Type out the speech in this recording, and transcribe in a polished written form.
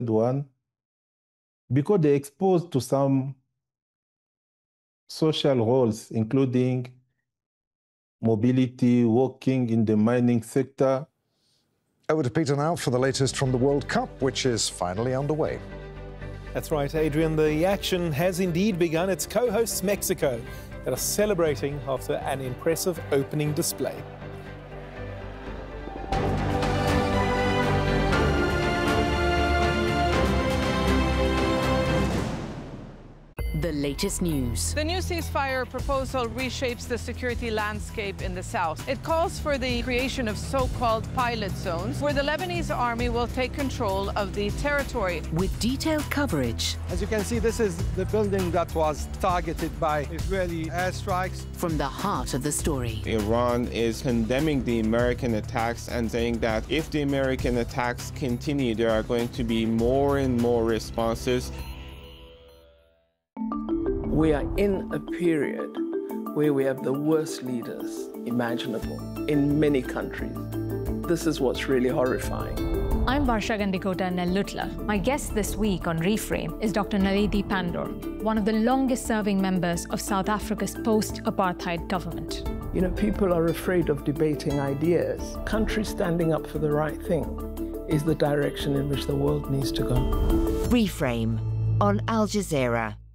one because they're exposed to some social roles, including mobility, working in the mining sector. Over to Peter now for the latest from the World Cup, which is finally underway. That's right, Adrian. The action has indeed begun. It's co-hosts Mexico that are celebrating after an impressive opening display. The latest news. The new ceasefire proposal reshapes the security landscape in the south. It calls for the creation of so-called pilot zones, where the Lebanese army will take control of the territory. With detailed coverage. As you can see, this is the building that was targeted by Israeli airstrikes. From the heart of the story. Iran is condemning the American attacks and saying that if the American attacks continue, there are going to be more and more responses. We are in a period where we have the worst leaders imaginable in many countries. This is what's really horrifying. I'm Varsha Gandikota Nellutla. My guest this week on Reframe is Dr. Naledi Pandor, one of the longest-serving members of South Africa's post-apartheid government. You know, people are afraid of debating ideas. Countries standing up for the right thing is the direction in which the world needs to go. Reframe on Al Jazeera.